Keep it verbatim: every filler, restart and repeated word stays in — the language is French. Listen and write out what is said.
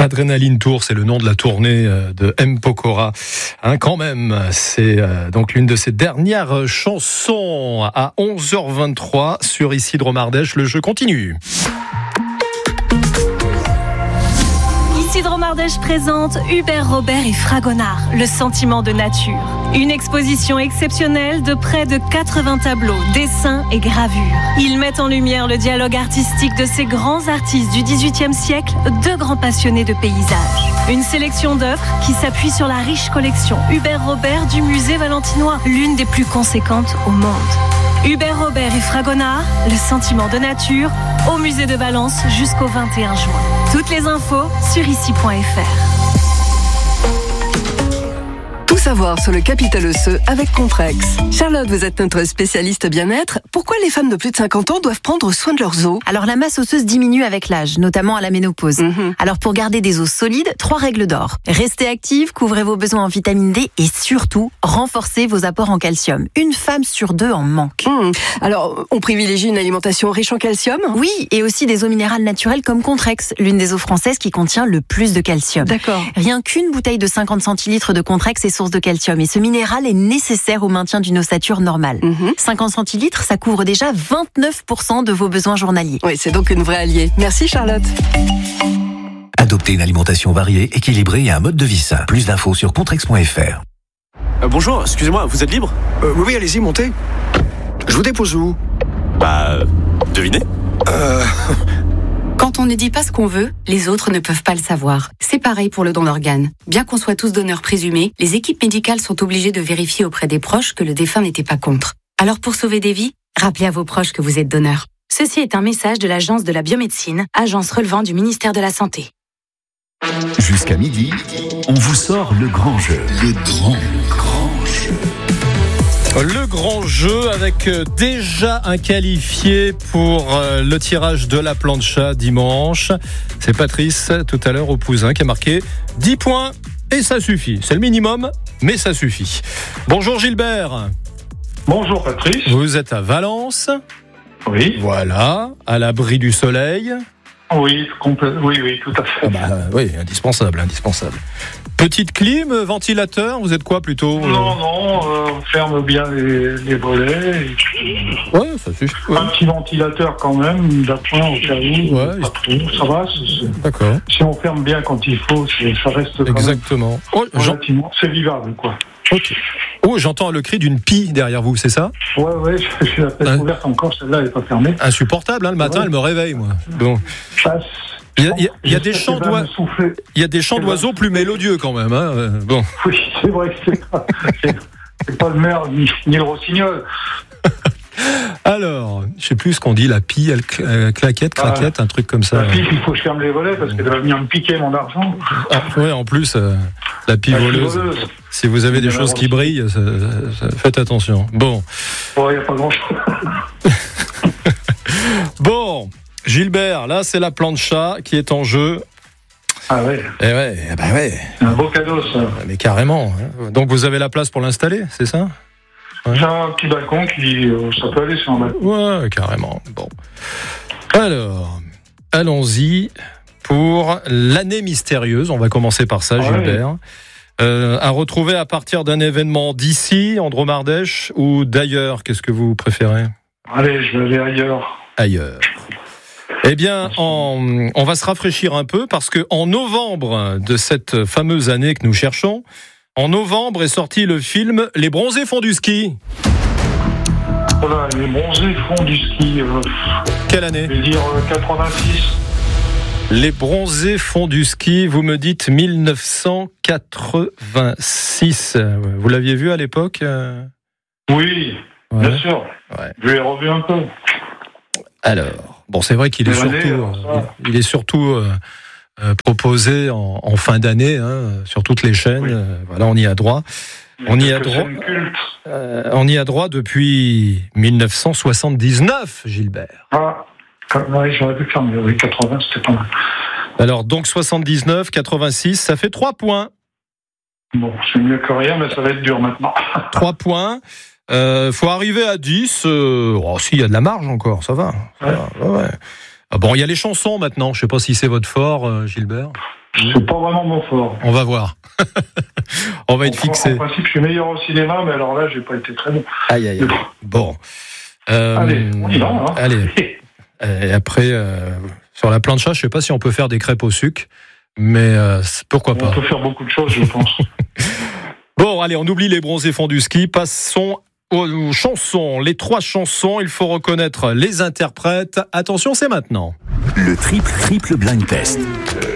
Adrénaline Tour, c'est le nom de la tournée de M. Pokora. Hein, quand même, c'est euh, donc l'une de ses dernières chansons à onze heures vingt-trois sur Isidro Mardèche. Le jeu continue. Isidro Mardèche présente Hubert Robert et Fragonard, le sentiment de nature. Une exposition exceptionnelle de près de quatre-vingts tableaux, dessins et gravures. Ils mettent en lumière le dialogue artistique de ces grands artistes du dix-huitième siècle, deux grands passionnés de paysages. Une sélection d'œuvres qui s'appuie sur la riche collection Hubert Robert du musée valentinois, l'une des plus conséquentes au monde. Hubert Robert et Fragonard, le sentiment de nature, au musée de Valence jusqu'au vingt et un juin. Toutes les infos sur ici point f r. Tout savoir sur le capital osseux avec Contrex. Charlotte, vous êtes notre spécialiste bien-être. Pourquoi les femmes de plus de cinquante ans doivent prendre soin de leurs os ? Alors la masse osseuse diminue avec l'âge, notamment à la ménopause. Mmh. Alors pour garder des os solides, trois règles d'or. Restez active, couvrez vos besoins en vitamine D et surtout, renforcez vos apports en calcium. Une femme sur deux en manque. Mmh. Alors, on privilégie une alimentation riche en calcium ? Oui, et aussi des eaux minérales naturelles comme Contrex, l'une des eaux françaises qui contient le plus de calcium. D'accord. Rien qu'une bouteille de cinquante centilitres de Contrex est source de calcium et ce minéral est nécessaire au maintien d'une ossature normale. Mmh. cinquante centilitres, ça couvre déjà vingt-neuf pour cent de vos besoins journaliers. Oui, c'est donc une vraie alliée. Merci Charlotte. Adoptez une alimentation variée, équilibrée et un mode de vie sain. Plus d'infos sur contrex point f r. Euh, bonjour, excusez-moi, vous êtes libre ? euh, Oui, oui, allez-y, montez. Je vous dépose où ? Bah, devinez. Euh... Quand on ne dit pas ce qu'on veut, les autres ne peuvent pas le savoir. C'est pareil pour le don d'organes. Bien qu'on soit tous donneurs présumés, les équipes médicales sont obligées de vérifier auprès des proches que le défunt n'était pas contre. Alors pour sauver des vies, rappelez à vos proches que vous êtes donneur. Ceci est un message de l'Agence de la biomédecine, agence relevant du ministère de la Santé. Jusqu'à midi, on vous sort le grand jeu. Le grand, le grand jeu. Le grand jeu avec déjà un qualifié pour le tirage de la plancha dimanche. C'est Patrice, tout à l'heure au Pouzin, qui a marqué dix points et ça suffit. C'est le minimum, mais ça suffit. Bonjour Gilbert. Bonjour Patrice. Vous êtes à Valence. Oui. Voilà, à l'abri du soleil. Oui, complè- oui, oui, tout à fait. Ah bah, oui, indispensable, indispensable. Petite clim, ventilateur, vous êtes quoi plutôt ? Non, non, euh, on ferme bien les, les volets. Et puis, ouais, ça suffit. Ouais. Un petit ventilateur quand même, d'appoint au cas où. Ouais. Pas trop, ça va. C'est, c'est... D'accord. Si on ferme bien quand il faut, c'est, ça reste quand exactement. même Oh, relativement, c'est vivable, quoi. Ok. Oh, j'entends le cri d'une pie derrière vous, c'est ça ? Ouais, ouais, j'ai la tête hein ouverte encore, celle-là, elle n'est pas fermée. Insupportable, hein, le matin, ouais. Elle me réveille, moi. Bon. Ça, Il y a, il y a, il y a des chants d'oiseaux, il y a des chants d'oiseaux plus mélodieux quand même, hein. Bon. Oui, c'est vrai que c'est pas, c'est, c'est pas le maire ni, ni le rossignol. Alors, je sais plus ce qu'on dit, la pie, elle cl- claquette, claquette, ah, un truc comme ça. La pie, il faut que je ferme les volets parce qu'elle va venir me piquer mon argent. Ah, oui, en plus, euh, la pie la voleuse. voleuse. Si vous avez des choses qui brillent, ça, ça, faites attention. Bon. Bon, il n'y a pas grand-chose. Bon, Gilbert, là, c'est la plancha qui est en jeu. Ah ouais. Eh ouais, bah ouais. C'est un beau cadeau, ça. Mais carrément. Hein. Donc, vous avez la place pour l'installer, c'est ça ? Ouais. J'ai un petit balcon qui, euh, ça peut aller sur un balcon. Ouais, carrément. Bon. Alors, allons-y pour l'année mystérieuse. On va commencer par ça, ah Gilbert. Ouais. Euh, à retrouver à partir d'un événement d'ici, en Dromardèche, ou d'ailleurs. Qu'est-ce que vous préférez ? Allez, je vais aller ailleurs. Ailleurs. Eh bien, en, on va se rafraîchir un peu parce que en novembre de cette fameuse année que nous cherchons, en novembre est sorti le film Les Bronzés font du ski. Voilà, Les Bronzés font du ski. Euh, Quelle année ? Je vais dire euh, quatre-vingt-six. Les Bronzés font du ski, vous me dites dix-neuf cent quatre-vingt-six. Vous l'aviez vu à l'époque ? Oui, ouais. Bien sûr. Ouais. Je l'ai revu un peu. Alors, bon, c'est vrai qu'il est surtout, euh, il est surtout euh, euh, proposé en, en fin d'année, hein, sur toutes les chaînes. Oui. Euh, voilà, on y a droit. On y a droit. Euh, on y a droit depuis dix-neuf cent soixante-dix-neuf, Gilbert. Ah, oui, j'aurais pu faire mieux. Oui, quatre-vingts, c'était pas mal. Alors, donc soixante-dix-neuf, quatre-vingt-six, ça fait trois points. Bon, c'est mieux que rien, mais ça va être dur maintenant. trois points. Euh, faut arriver à dix. Euh, oh, si, il y a de la marge encore, ça va. Ça ouais. va ouais. Ah bon, il y a les chansons maintenant. Je sais pas si c'est votre fort, euh, Gilbert. C'est pas vraiment mon fort. On va voir. On va être fixé. En principe, je suis meilleur au cinéma, mais alors là, j'ai pas été très bon. Aïe, aïe, aïe. Bon. Euh, allez, on y va. Hein. Allez. Et après, euh, sur la plancha, je sais pas si on peut faire des crêpes au sucre, mais euh, pourquoi pas. On peut faire beaucoup de choses, je pense. Bon, allez, on oublie les bronzés fonds du ski. Passons aux chansons. Les trois chansons, il faut reconnaître les interprètes. Attention, c'est maintenant. Le triple triple blind test.